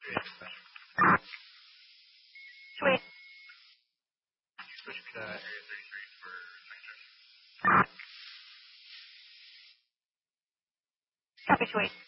Sweet. Switch me to Area 33 for second shift. Copy, sweet.